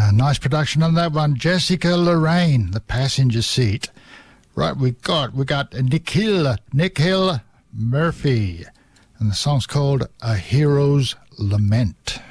Nice production on that one. Jessica Lorraine, The Passenger Seat. Right, we got Nikhil Murphy, and the song's called A Hero's Lament.